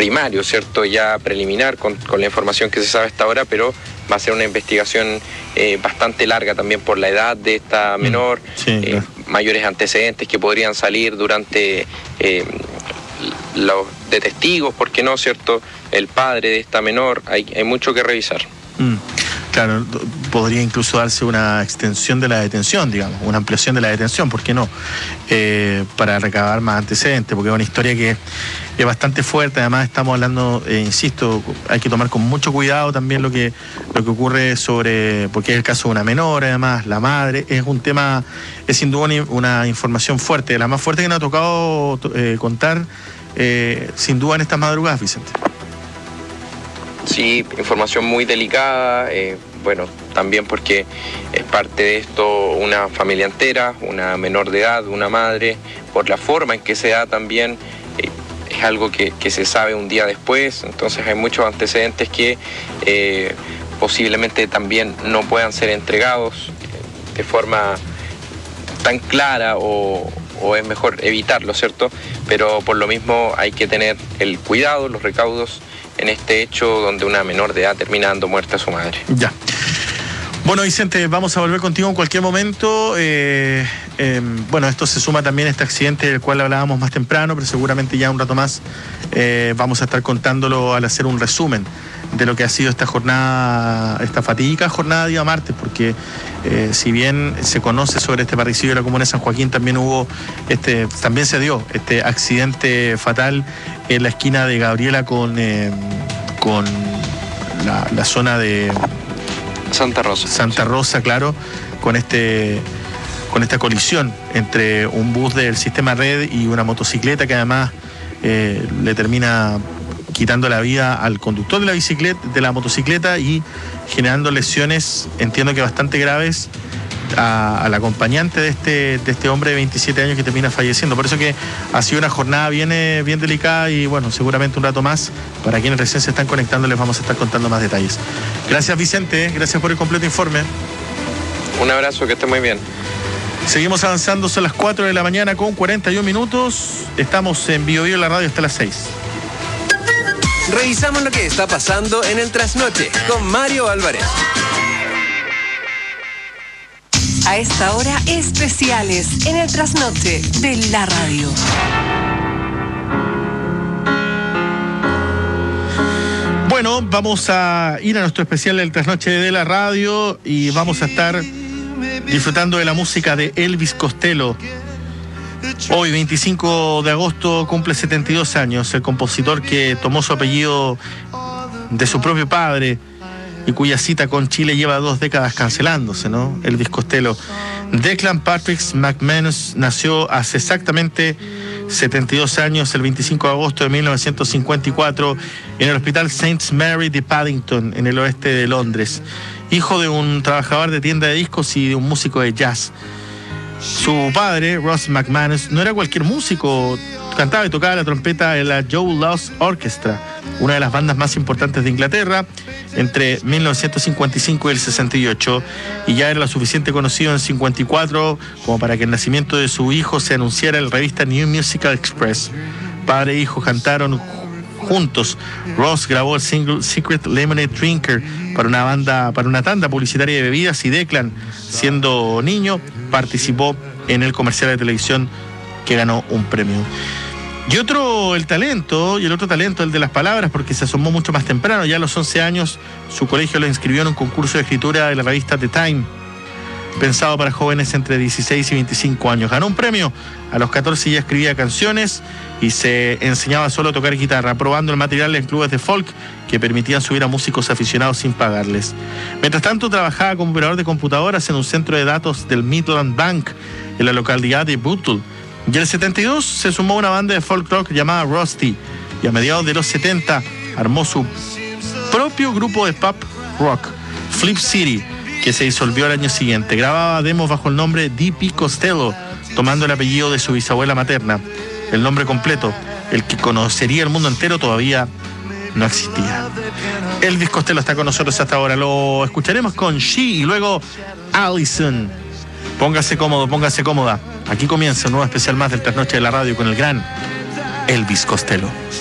primario, ¿cierto? Ya preliminar con la información que se sabe hasta ahora, pero va a ser una investigación bastante larga también por la edad de esta menor, claro. Mayores antecedentes que podrían salir durante los de testigos, ¿por qué no, cierto? El padre de esta menor, hay mucho que revisar. Claro, podría incluso darse una extensión de la detención, digamos, una ampliación de la detención, ¿por qué no? Para recabar más antecedentes, porque es una historia que es bastante fuerte. Además estamos hablando, insisto, hay que tomar con mucho cuidado también lo que ocurre porque es el caso de una menor, además, la madre, es un tema, es sin duda una información fuerte, la más fuerte que nos ha tocado contar, sin duda en estas madrugadas, Vicente. Sí, información muy delicada, bueno, también porque es parte de esto una familia entera, una menor de edad, una madre, por la forma en que se da también, es algo que se sabe un día después, entonces hay muchos antecedentes que posiblemente también no puedan ser entregados de forma tan clara o es mejor evitarlo, ¿cierto? Pero por lo mismo hay que tener el cuidado, los recaudos en este hecho donde una menor de edad termina dando muerte a su madre. Ya. Bueno, Vicente, vamos a volver contigo en cualquier momento. Bueno, esto se suma también a este accidente del cual hablábamos más temprano, pero seguramente ya un rato más vamos a estar contándolo al hacer un resumen de lo que ha sido esta jornada, esta fatídica jornada de día martes, porque si bien se conoce sobre este parricidio de la comuna de San Joaquín, también también se dio este accidente fatal en la esquina de Gabriela con la zona de Santa Rosa. Santa Rosa, claro, con esta colisión entre un bus del sistema Red y una motocicleta que además le termina quitando la vida al conductor de la motocicleta y generando lesiones, entiendo que bastante graves, al acompañante de este hombre de 27 años que termina falleciendo. Por eso que ha sido una jornada bien delicada y bueno, seguramente un rato más, para quienes recién se están conectando, les vamos a estar contando más detalles. Gracias, Vicente, gracias por el completo informe. Un abrazo, que esté muy bien. Seguimos avanzando, son las 4 de la mañana con 41 minutos. Estamos en Bio Bio, la radio hasta las 6. Revisamos lo que está pasando en el trasnoche con Mario Álvarez. A esta hora, especiales en el trasnoche de la radio. Bueno, vamos a ir a nuestro especial del trasnoche de la radio y vamos a estar disfrutando de la música de Elvis Costello. Hoy, 25 de agosto, cumple 72 años, el compositor que tomó su apellido de su propio padre y cuya cita con Chile lleva 2 décadas cancelándose, ¿no? Elvis Costello. Declan Patrick McManus nació hace exactamente 72 años, el 25 de agosto de 1954, en el Hospital St. Mary de Paddington, en el oeste de Londres. Hijo de un trabajador de tienda de discos y de un músico de jazz. Su padre, Ross McManus, no era cualquier músico, cantaba y tocaba la trompeta en la Joe Loss Orchestra, una de las bandas más importantes de Inglaterra, entre 1955 y el 68, y ya era lo suficiente conocido en 54 como para que el nacimiento de su hijo se anunciara en la revista New Musical Express. Padre e hijo cantaron juntos. Ross grabó el single Secret Lemonade Drinker para una tanda publicitaria de bebidas, y Declan, siendo niño, participó en el comercial de televisión que ganó un premio. Y el otro talento, el de las palabras, porque se asomó mucho más temprano. Ya a los 11 años, su colegio lo inscribió en un concurso de escritura de la revista The Time, pensado para jóvenes entre 16 y 25 años. Ganó un premio. A los 14 ya escribía canciones y se enseñaba solo a tocar guitarra, probando el material en clubes de folk que permitían subir a músicos aficionados sin pagarles. Mientras tanto, trabajaba como operador de computadoras en un centro de datos del Midland Bank, en la localidad de Bootle. Y en el 72 se sumó a una banda de folk rock llamada Rusty, y a mediados de los 70 armó su propio grupo de pop rock, Flip City, que se disolvió al año siguiente. Grababa demos bajo el nombre D.P. Costello, tomando el apellido de su bisabuela materna. El nombre completo, el que conocería el mundo entero, todavía no existía. Elvis Costello está con nosotros hasta ahora. Lo escucharemos con She y luego Allison. Póngase cómodo, póngase cómoda. Aquí comienza un nuevo especial más del Trasnoche de la Radio con el gran Elvis Costello.